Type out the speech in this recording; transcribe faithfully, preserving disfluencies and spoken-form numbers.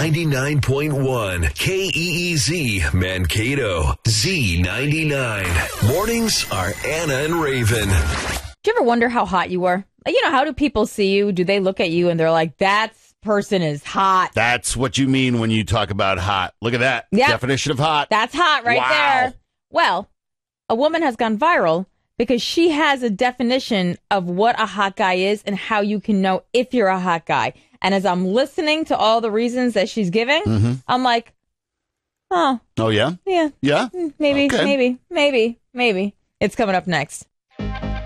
ninety-nine point one K E E Z Mankato. Z ninety-nine. Mornings are Anna and Raven. Do you ever wonder how hot you were? Like, you know, how do people see you? Do they look at you and they're like, that person is hot? That's what you mean when you talk about hot. Look at that. Yep. Definition of hot. That's hot right Wow. there. Well, a woman has gone viral because she has a definition of what a hot guy is and how you can know if you're a hot guy. And as I'm listening to all the reasons that she's giving, Mm-hmm. I'm like, oh, Oh, yeah? yeah, Yeah? maybe, Okay. maybe, maybe, maybe. It's coming up next.